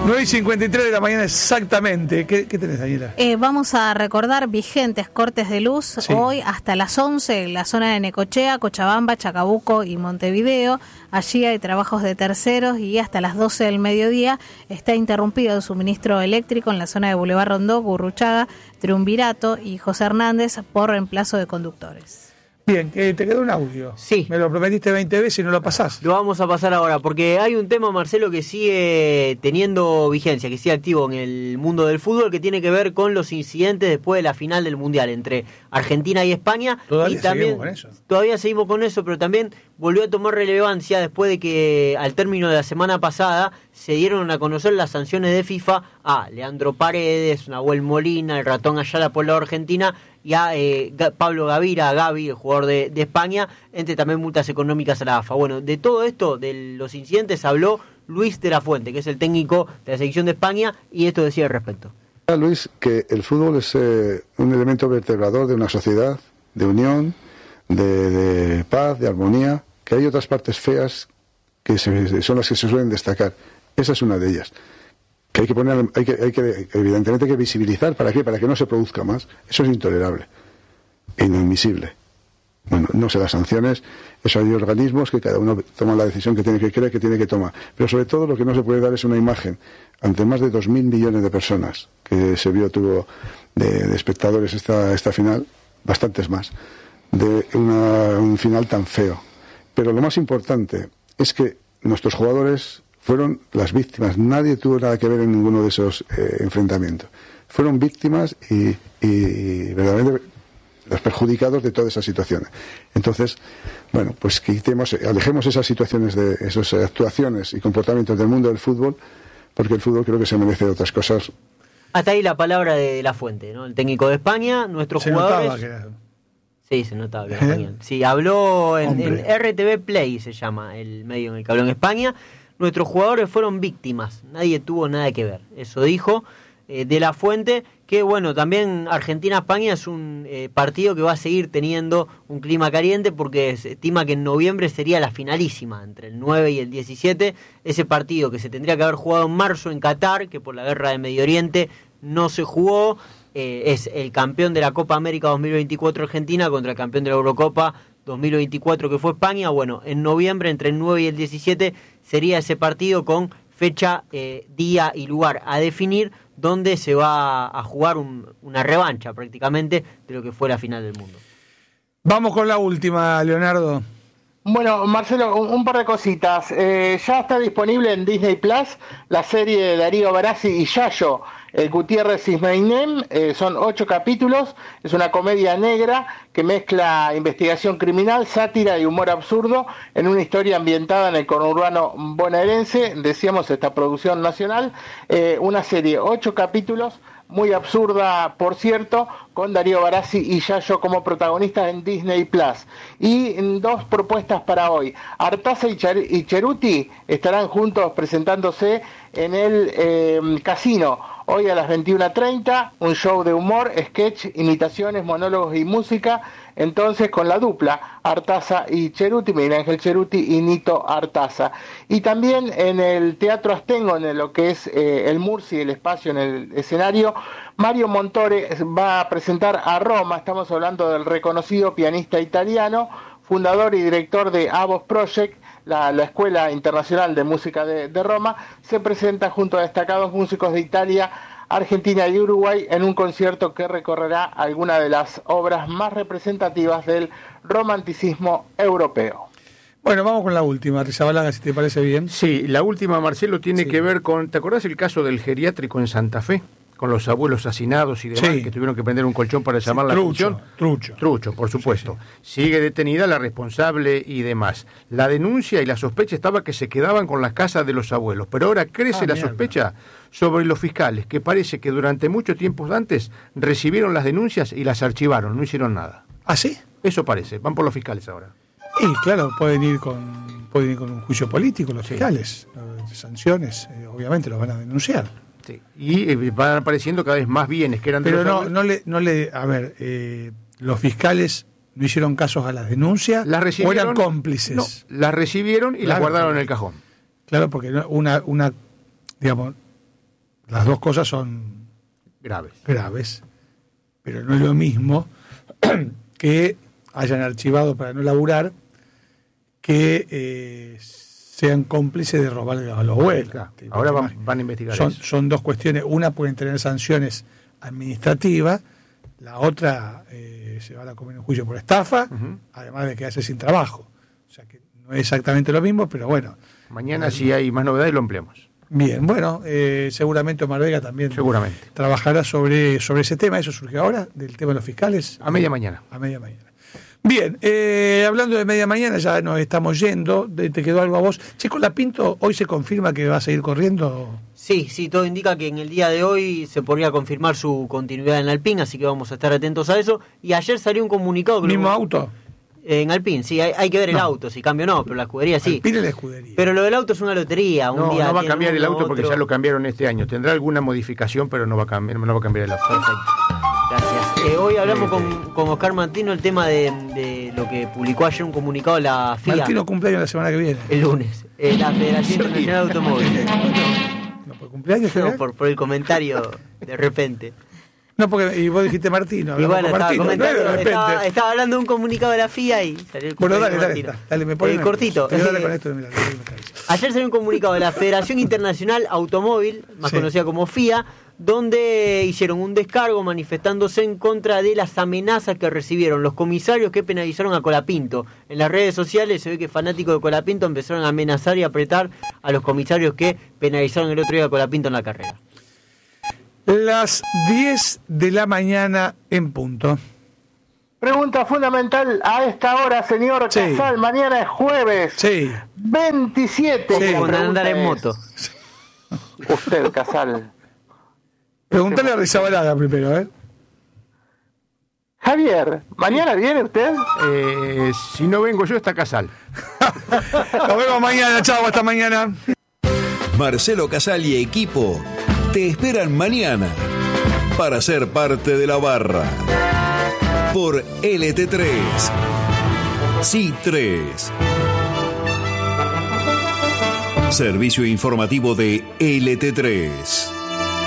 9:53 de la mañana exactamente. ¿Qué tenés, Daniela? Vamos a recordar vigentes cortes de luz hoy hasta las 11 en la zona de Necochea, Cochabamba, Chacabuco y Montevideo. Allí hay trabajos de terceros y hasta las 12 del mediodía está interrumpido el suministro eléctrico en la zona de Boulevard Rondó, Gurruchaga, Triunvirato y José Hernández por reemplazo de conductores. Bien, te quedó un audio. Sí. Me lo prometiste 20 veces y no lo pasás. Lo vamos a pasar ahora, porque hay un tema, Marcelo, que sigue teniendo vigencia, que sigue activo en el mundo del fútbol, que tiene que ver con los incidentes después de la final del Mundial entre Argentina y España. Todavía también seguimos con eso. Todavía seguimos con eso, pero también volvió a tomar relevancia después de que al término de la semana pasada se dieron a conocer las sanciones de FIFA a Leandro Paredes, Nahuel Molina, el ratón Ayala por la Argentina, y a Pablo Gavira, Gavi, el jugador de España, entre también multas económicas a la AFA. Bueno, de todo esto, de los incidentes, habló Luis de la Fuente, que es el técnico de la selección de España, y esto decía al respecto. Luis, que el fútbol es un elemento vertebrador de una sociedad, de unión, de paz, de armonía, que hay otras partes feas que son las que se suelen destacar. Esa es una de ellas. Que evidentemente hay que visibilizar. ¿Para qué? Para que no se produzca más. Eso es intolerable e inadmisible. Bueno, no sé las sanciones, eso hay organismos que cada uno toma la decisión que cree que tiene que tomar. Pero sobre todo lo que no se puede dar es una imagen ante más de 2.000 millones de personas que tuvo de espectadores esta final, bastantes más, de un final tan feo. Pero lo más importante es que nuestros jugadores fueron las víctimas. Nadie tuvo nada que ver en ninguno de esos enfrentamientos. Fueron víctimas y verdaderamente los perjudicados de todas esas situaciones. Entonces, bueno, pues alejemos esas situaciones, de esas actuaciones y comportamientos del mundo del fútbol, porque el fútbol creo que se merece otras cosas. Hasta ahí la palabra de la Fuente, ¿no? El técnico de España, nuestros jugadores. Sí, se notaba que era español. Sí, habló en RTV Play, se llama el medio en el que habló en España. Nuestros jugadores fueron víctimas, nadie tuvo nada que ver. Eso dijo de la Fuente, que bueno, también Argentina-España es un partido que va a seguir teniendo un clima caliente, porque se estima que en noviembre sería la finalísima, entre el 9 y el 17, ese partido que se tendría que haber jugado en marzo en Qatar, que por la guerra de Medio Oriente no se jugó. Es el campeón de la Copa América 2024 Argentina contra el campeón de la Eurocopa 2024 que fue España. Bueno, en noviembre, entre el 9 y el 17, sería ese partido con fecha, día y lugar a definir, donde se va a jugar una revancha prácticamente de lo que fue la final del mundo. Vamos con la última, Leonardo. Bueno, Marcelo, un par de cositas. Ya está disponible en Disney Plus la serie de Darío Barassi y Yayo, Gutiérrez Ismainem. Son 8 capítulos. Es una comedia negra que mezcla investigación criminal, sátira y humor absurdo en una historia ambientada en el conurbano bonaerense. Decíamos, esta producción nacional. Una serie, 8 capítulos, muy absurda, por cierto, con Darío Barassi y Yayo como protagonistas en Disney Plus. Y 2 propuestas para hoy. Artaza y Cheruti estarán juntos presentándose en el Casino. Hoy a las 21:30, un show de humor, sketch, imitaciones, monólogos y música. Entonces, con la dupla, Artaza y Cheruti, Miguel Ángel Cheruti y Nito Artaza. Y también en el Teatro Astengo, en lo que es el Murci, el espacio en el escenario, Mario Montore va a presentar a Roma. Estamos hablando del reconocido pianista italiano, fundador y director de Avos Project, la Escuela Internacional de Música de Roma. Se presenta junto a destacados músicos de Italia, Argentina y Uruguay en un concierto que recorrerá algunas de las obras más representativas del romanticismo europeo. Bueno, vamos con la última, Rizabalaga, si te parece bien. Sí, la última, Marcelo, tiene que ver con... ¿Te acordás el caso del geriátrico en Santa Fe? Con los abuelos asesinados y demás, que tuvieron que prender un colchón para llamar la atención. Trucho, por supuesto. Sigue detenida la responsable y demás. La denuncia y la sospecha estaba que se quedaban con las casas de los abuelos, pero ahora crece la sospecha sobre los fiscales, que parece que durante mucho tiempo antes recibieron las denuncias y las archivaron, no hicieron nada. ¿Ah, sí? Eso parece, van por los fiscales ahora. Y claro, pueden ir con un juicio político los fiscales, sanciones, obviamente los van a denunciar. Sí. Y van apareciendo cada vez más bienes que eran de los abuelos. Los fiscales no hicieron casos a las denuncias, o eran cómplices. No, las recibieron y las guardaron en el cajón. Claro, porque Las dos cosas son graves, pero no es lo mismo que hayan archivado para no laburar que sean cómplices de robar a los abuelos. Claro. Ahora van a investigar son dos cuestiones. Una, pueden tener sanciones administrativas, la otra se van a comer un juicio por estafa, además de quedarse sin trabajo. O sea que no es exactamente lo mismo, pero bueno. Mañana, si hay más novedades, lo empleamos. Bien, bueno, seguramente Omar Vega también trabajará sobre ese tema. ¿Eso surgió ahora, del tema de los fiscales? A media mañana. Bien, hablando de media mañana, ya nos estamos yendo. ¿Te quedó algo a vos? Che, Colapinto, ¿hoy se confirma que va a seguir corriendo? Sí, todo indica que en el día de hoy se podría confirmar su continuidad en Alpine, así que vamos a estar atentos a eso. Y ayer salió un comunicado... ¿Mismo auto? En Alpine, sí, hay que ver el auto, si cambio no, pero la escudería sí. Alpine es la escudería. Pero lo del auto es una lotería. No va a cambiar el auto porque ya lo cambiaron este año. Tendrá alguna modificación, pero no va a cambiar el auto. Perfecto. Gracias. Hoy hablamos con Oscar Martino el tema de lo que publicó ayer un comunicado de la FIA. Martino cumpleaños la semana que viene. El lunes. La Federación Internacional de Automóviles. ¿No por cumpleaños? No, por el comentario de repente. No, porque y vos dijiste Martino. Y bueno, estaba hablando de un comunicado de la FIA y salió el dale, me pone cortito. Dale con esto, mira, ayer salió un comunicado de la Federación Internacional Automóvil, más conocida como FIA, donde hicieron un descargo manifestándose en contra de las amenazas que recibieron los comisarios que penalizaron a Colapinto. En las redes sociales se ve que fanáticos de Colapinto empezaron a amenazar y apretar a los comisarios que penalizaron el otro día a Colapinto en la carrera. Las 10 de la mañana en punto. Pregunta fundamental a esta hora, señor Casal. Mañana es jueves. 27. Con andar en moto. Usted, Casal. Preguntale a Rizabalaga primero, Javier, ¿mañana viene usted? Si no vengo yo, está Casal. Nos vemos mañana, chao, hasta mañana. Marcelo Casal y equipo te esperan mañana para ser parte de la barra por LT3 C3, servicio informativo de LT3.